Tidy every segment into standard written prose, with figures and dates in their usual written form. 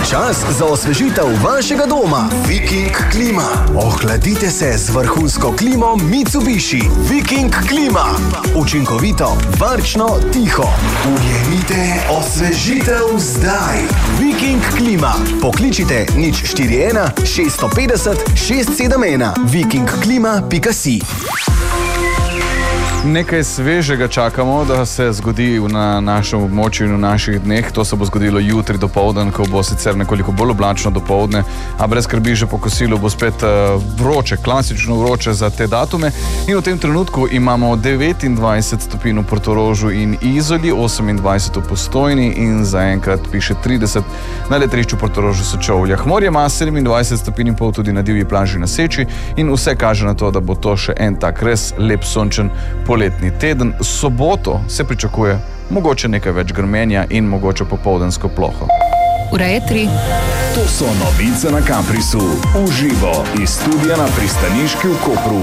Čas za osvežitev vašega doma. Viking klima. Ohladite se z vrhunsko klimo Mitsubishi. Viking klima. Učinkovito, varčno, tiho. Ujemite osvežitev zdaj. Viking klima. Pokličite 041 650 671 vikingklima.si. Nekaj svežega čakamo, da se zgodi na našem območju in v naših dneh. To se bo zgodilo jutri dopoldan, ko bo sicer nekoliko bolj oblačno dopoldne, a brez skrbi, že po kosilu bo spet vroče, klasično vroče za te datume. In v tem trenutku imamo 29 stopinj v Portorožu in Izoli, 28 v Postojni in zaenkrat piše 30 na letališču Portorožu Sečovljah. Morje ima 27 stopinj in pol tudi na divji plaži na Seči in vse kaže na to, da bo to še en tak res lep sončen poletni teden. Soboto se pričakuje mogoče nekaj več grmenja in mogoče popoldansko ploho. Ura je 3. To so novice na Kamprisu. Uživo iz studia na pristaniški v Kopru.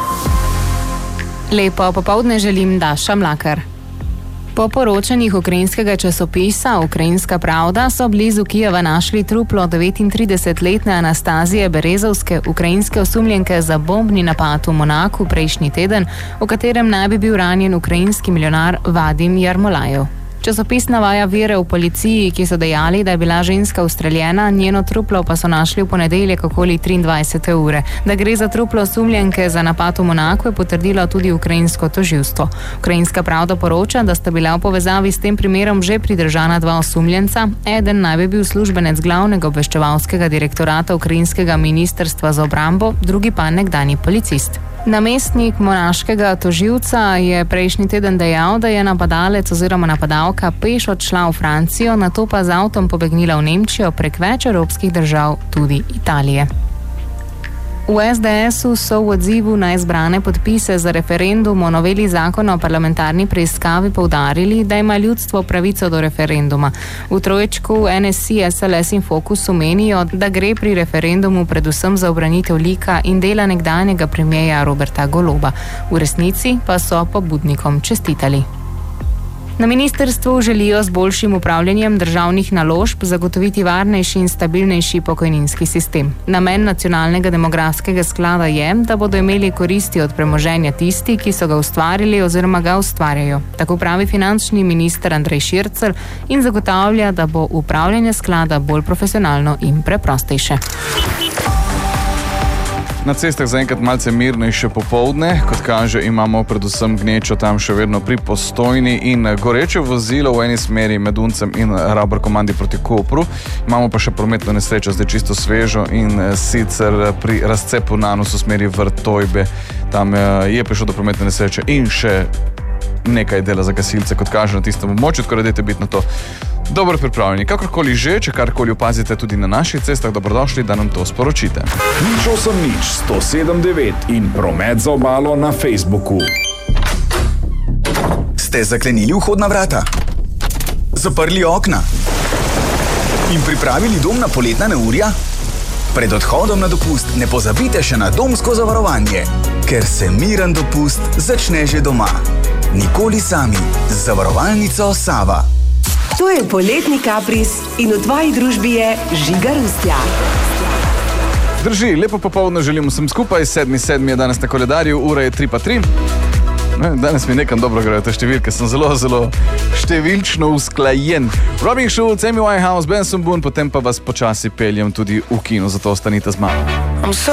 Lepo popoldne želim Daša Mlakar. Po poročanjih ukrajinskega časopisa Ukrajinska pravda so blizu Kijeva našli truplo 39-letne Anastazije Berezovske, ukrajinske osumljenke za bombni napad v Monaku prejšnji teden, v katerem naj bi bil ranjen ukrajinski milijonar Vadim Jarmolajev. Časopis navaja vire v policiji, ki so dejali, da je bila ženska ustreljena, njeno truplo pa so našli v ponedeljek okoli 23. ure. Da gre za truplo osumljenke za napad v Monaku, je potrdilo tudi ukrajinsko tožilstvo. Ukrajinska pravda poroča, da sta bila v povezavi s tem primerom že pridržana 2 osumljenca. Eden naj bi bil uslužbenec glavnega obveščevalskega direktorata ukrajinskega ministrstva za obrambo, drugi pa nekdanji policist. Namestnik monaškega tožilca je prejšnji teden dejal, da je napadalec oziroma napadalka peš odšla v Francijo, nato pa z avtom pobegnila v Nemčijo prek več evropskih držav, tudi Italije. V SDS-u so v odzivu na izbrane podpise za referendum o noveli zakona o parlamentarni preiskavi poudarili, da ima ljudstvo pravico do referenduma. V trojčku NSI, SLS in Fokusu menijo, da gre pri referendumu predvsem za ubranitev lika in dela nekdanjega premierja Roberta Goloba. V resnici pa so pobudnikom čestitali. Na ministrstvu želijo z boljšim upravljanjem državnih naložb zagotoviti varnejši in stabilnejši pokojninski sistem. Namen nacionalnega demografskega sklada je, da bodo imeli koristi od premoženja tisti, ki so ga ustvarili oziroma ga ustvarjajo. Tako pravi finančni minister Andrej Šircelj in zagotavlja, da bo upravljanje sklada bolj profesionalno in preprostejše. Na cestah zaenkrat malce mirnejše popoldne, kot kaže, imamo predvsem gnečo tam še vedno pri Postojni in goreče vozilo v eni smeri med Uncem in Rabor komandi proti Kopru. Imamo pa še prometno nesrečo, zdaj čisto svežo in sicer pri razcepu Nanus v smeri Vrtojbe. Tam je prišlo do prometne nesreče in še nekaj dela za gasilce, kot kaže na tistem območju, tako da dajte biti na to dobro pripravljeni. Kakorkoli že, če karkoli opazite tudi na naših cestah, dobrodošli, da nam to sporočite. 080 in promet za obalo na Facebooku. Ste zaklenili vhodna vrata? Zaprli okna? In pripravili dom na poletna neurja? Pred odhodom na dopust ne pozabite še na domsko zavarovanje, ker se miren dopust začne že doma. Nikoli sami z zavarovalnico Sava. To je poletni Kapris in v tvoji družbi je Žiga Rustja. Drži, lepo popoldne želim vsem skupaj. 7.7. je danes na koledarju, ura je 3:03. Danes mi nekam dobro grejo te številke, sem zelo številčno usklajen. Robin Schulz, Amy Winehouse, Benson Boone, potem pa vas počasi peljem tudi v kino, zato ostanite z mano.